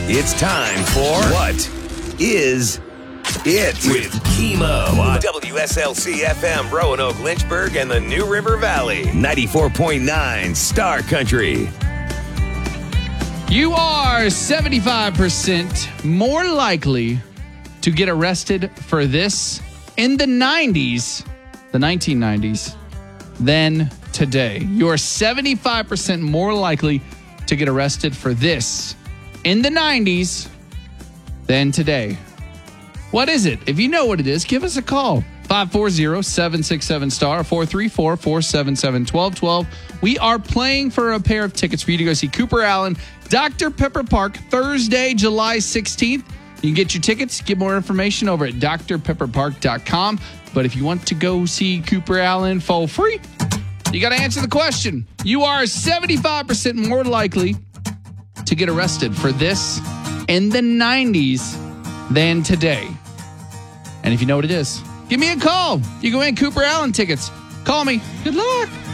It's time for What Is It? With Chemo on WSLC FM, Roanoke, Lynchburg, and the New River Valley. 94.9 Star Country. You are 75% more likely to get arrested for this in the 90s, the 1990s, than today. You are 75% more likely to get arrested for this in the 90s than today. What is it? If you know what it is, give us a call. 540-767-STAR, 434-477-1212. We are playing for a pair of tickets for you to go see Cooper Allen, Dr. Pepper Park, Thursday, July 16th. You can get your tickets, get more information over at drpepperpark.com. But if you want to go see Cooper Allen for free, you got to answer the question. You are 75% more likely to get arrested for this in the 90s than today. And if you know what it is, give me a call. You can win Cooper Allen tickets. Call me. Good luck.